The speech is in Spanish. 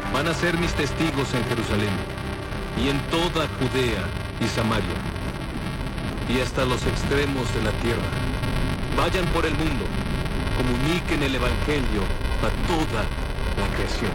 Van a ser mis testigos en Jerusalén, y en toda Judea y Samaria, y hasta los extremos de la tierra. Vayan por el mundo, comuniquen el Evangelio a toda la creación.